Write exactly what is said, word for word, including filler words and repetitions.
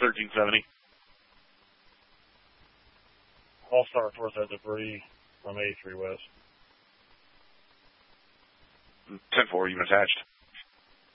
thirteen seventy. All-Star North at debris from eighty-three West. ten four, you've been attached.